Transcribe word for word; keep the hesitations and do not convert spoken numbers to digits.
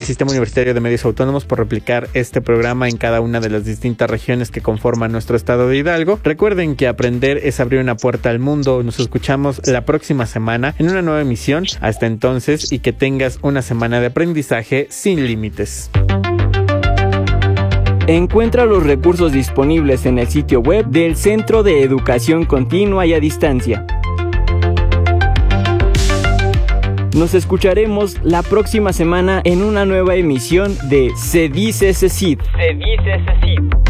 Sistema Universitario de Medios Autónomos por replicar este programa en cada una de las distintas regiones que conforman nuestro estado de Hidalgo. Recuerden que aprender es abrir una puerta al mundo. Nos escuchamos la próxima semana en una nueva emisión. Hasta entonces, y que tengas una semana de aprendizaje sin límites. Encuentra los recursos disponibles en el sitio web del Centro de Educación Continua y a Distancia. Nos escucharemos la próxima semana en una nueva emisión de Se Dice CECID. Se Dice CECID.